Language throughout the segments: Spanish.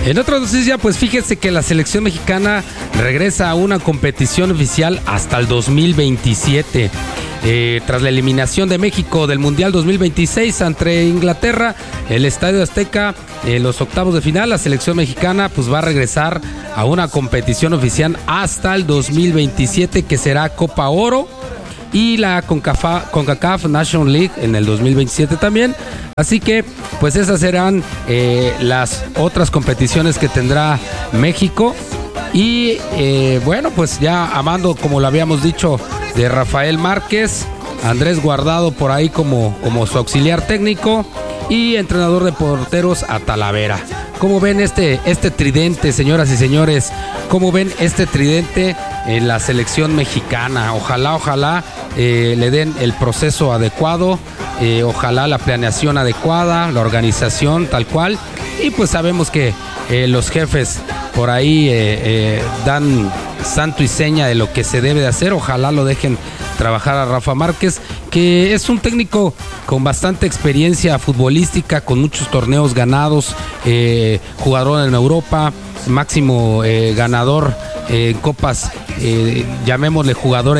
En otra noticia, pues fíjese que la selección mexicana regresa a una competición oficial hasta el 2027. Tras la eliminación de México del Mundial 2026 ante Inglaterra, el Estadio Azteca, en los octavos de final, la selección mexicana pues va a regresar a una competición oficial hasta el 2027, que será Copa Oro, y la CONCACAF National League en el 2027 también. Así que pues esas serán las otras competiciones que tendrá México. Y bueno, pues ya amando, como lo habíamos dicho, de Rafael Márquez, Andrés Guardado por ahí como su auxiliar técnico, y entrenador de porteros a Talavera. ¿Cómo ven este tridente, señoras y señores? ¿Cómo ven este tridente en la selección mexicana? Ojalá le den el proceso adecuado, ojalá la planeación adecuada, la organización tal cual. Y pues sabemos que los jefes por ahí dan santo y seña de lo que se debe de hacer. Ojalá lo dejen trabajar a Rafa Márquez, que es un técnico con bastante experiencia futbolística, con muchos torneos ganados, jugador en Europa, máximo ganador en copas, llamémosle jugador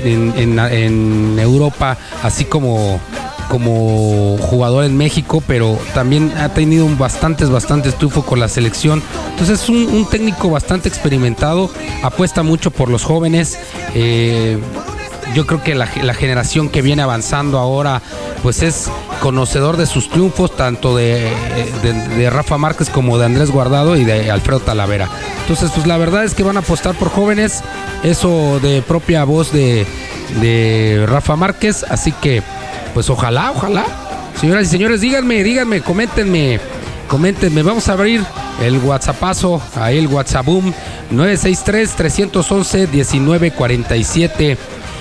en Europa, así como jugador en México, pero también ha tenido bastante triunfo con la selección. Entonces es un técnico bastante experimentado, apuesta mucho por los jóvenes. Yo creo que la generación que viene avanzando ahora pues es conocedor de sus triunfos, tanto de Rafa Márquez como de Andrés Guardado y de Alfredo Talavera. Entonces pues la verdad es que van a apostar por jóvenes, eso de propia voz de Rafa Márquez. Así que pues ojalá, señoras y señores, díganme, coméntenme. Vamos a abrir el WhatsAppazo, ahí el WhatsAppboom, 963-311-1947,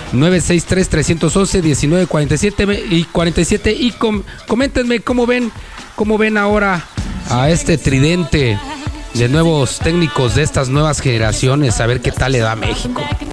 963-311-1947 y 47, y coméntenme cómo ven ahora a este tridente de nuevos técnicos de estas nuevas generaciones, a ver qué tal le da a México.